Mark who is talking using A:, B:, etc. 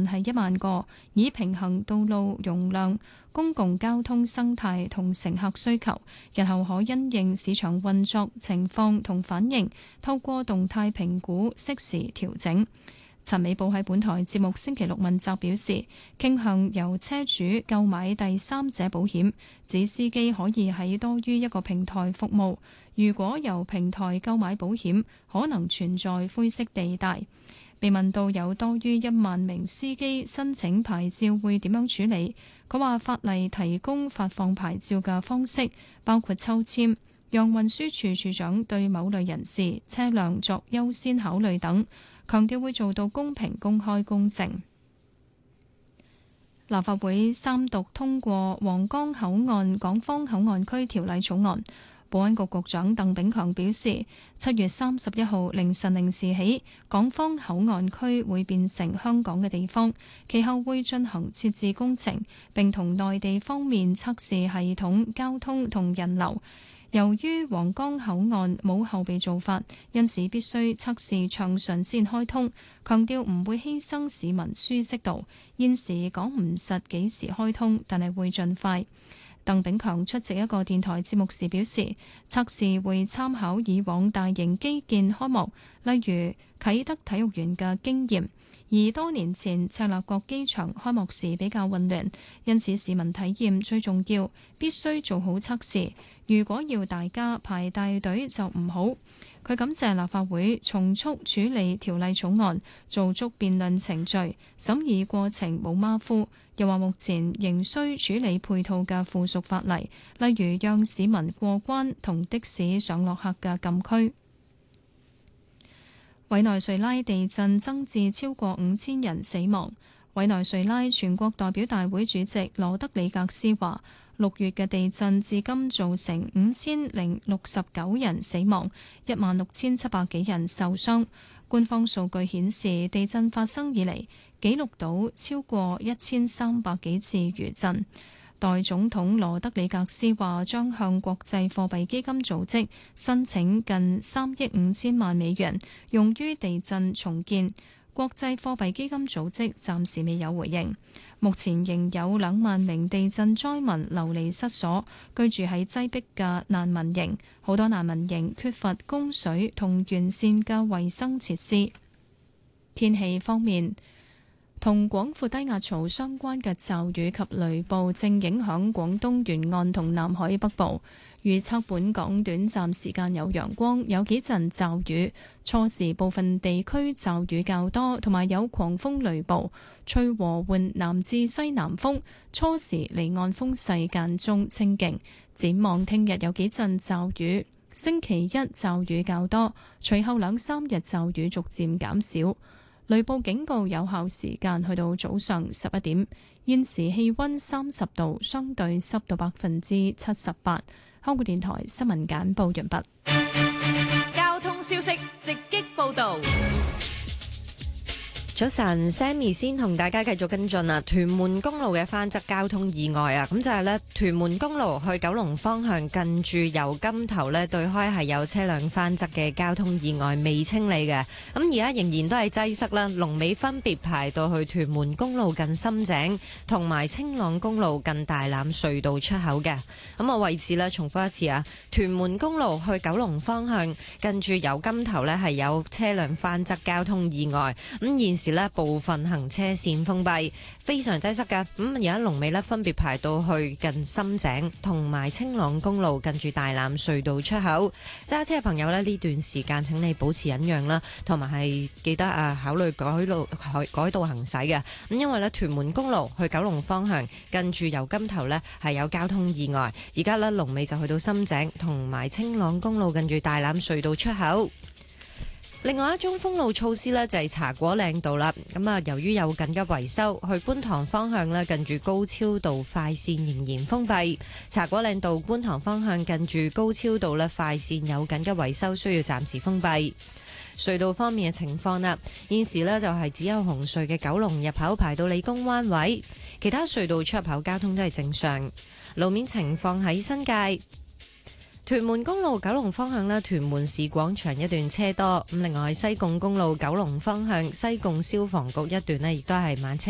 A: 限係1萬個，以平衡道路容量、公共交通生態同乘客需求。日後可因應市場運作情況同反應，透過動態評估適時調整。陳美寶喺本台節目星期六問責表示，傾向由車主購買第三者保險，指司機可以喺多於一個平台服務。如果由平台購買保險，可能存在灰色地帶。被問到有多於1萬名司機申請牌照會點樣處理，佢話法例提供發放牌照嘅方式，包括抽籤，讓運輸署署長對某類人士車輛作優先考慮等。強調會做到公平、公開、公正。立法會三讀通過皇崗口岸港方口岸區條例草案。保安局局長鄧炳強表示，7月31號凌晨0時起，港方口岸區會變成香港嘅地方，其後會進行設置工程，並同內地方面測試系統、交通同人流。由於皇崗口岸冇後備做法，因此必須測試暢順先開通。強調唔會犧牲市民舒適度，現時講唔實幾時開通，但係會盡快。鄧炳強出席一個電台節目時表示，測試會參考以往大型基建開幕，例如啟德體育園嘅經驗，而多年前赤鱲角機場開幕時比較混亂，因此市民體驗最重要，必須做好測試。如果要大家排大隊就唔好。佢感謝立法會從速處理條例草案，做足辯論程序，審議過程冇馬虎。又話目前仍需處理配套嘅附屬法例，例如讓市民過關同的士上落客嘅禁區。委內瑞拉地震增至超過5000人死亡。委內瑞拉全國代表大會主席羅德里格斯話，6月嘅地震至今造成5069人死亡，16700幾人受傷。官方數據顯示，地震發生以嚟記錄到超過1300幾次餘震。代總統羅德里格斯話，將向國際貨幣基金組織申請近3億5千萬美元，用於地震重建。國際貨幣基金組織暫時未有回應。目前仍有2萬名地震災民流離失所，居住喺擠迫嘅難民營。好多難民營缺乏供水同完善嘅衛生設施。天氣方面，同廣闊低壓槽相關嘅驟雨及雷暴正影響廣東沿岸同南海北部。預測本港短暫時間有陽光，有幾陣驟雨，初時部分地區驟雨較多，同埋有狂風雷暴，吹和緩南至西南風，初時離岸風勢間中清勁。展望聽日有幾陣驟雨，星期一驟雨較多，隨後2-3日驟雨逐漸減少。雷暴警告有效時間去到早上11點。現時氣溫30度，相對濕度78%。香港電台新聞簡報完畢。
B: 交通消息直擊報道。
C: 早晨 ，Sammy 先同大家繼續跟進啊！屯門公路嘅翻側交通意外啊，咁就係屯門公路去九龍方向近住油柑頭對開係有車輛翻側嘅交通意外未清理嘅，咁而家仍然都係擠塞啦。龍尾分別排到去屯門公路近深井，同埋青朗公路近大欖隧道出口嘅。咁位置重複一次啊！屯門公路去九龍方向近住油柑頭係有車輛翻側交通意外，咁現時部分行車線封閉，非常擠塞㗎。咁而家龍尾分別排到去近深井同埋青朗公路近住大欖隧道出口。揸車嘅朋友呢段時間請你保持忍讓啦，同埋係記得考慮改道行駛嘅。咁因為屯門公路去九龍方向近住油柑頭係有交通意外，而家龍尾就去到深井同埋青朗公路近住大欖隧道出口。另外一宗封路措施就係茶果嶺道啦，咁由於有緊急維修，去觀塘方向近住高超道快線仍然封閉。茶果嶺道觀塘方向近住高超道快線有緊急維修，需要暫時封閉。隧道方面嘅情況啦，現時就係只有紅隧嘅九龍入口排到理工灣位，其他隧道出入口交通都係正常。路面情況喺新界屯門公路九龍方向屯門市廣場一段車多，咁另外西貢公路九龍方向西貢消防局一段亦都係慢車。